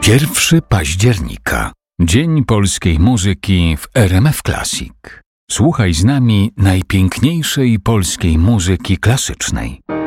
1 października. Dzień polskiej muzyki w RMF Classic. Słuchaj z nami najpiękniejszej polskiej muzyki klasycznej.